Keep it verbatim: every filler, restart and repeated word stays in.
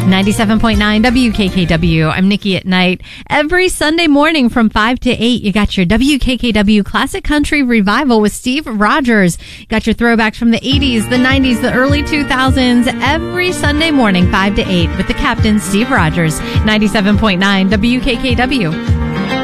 ninety-seven point nine W K K W. I'm Nikki at Night. Every Sunday morning from five to eight, you got your W K K W Classic Country Revival with Steve Rogers. You got your throwbacks from the eighties, the nineties, the early two thousands. Every Sunday morning, five to eight with the captain, Steve Rogers. ninety-seven point nine W K K W.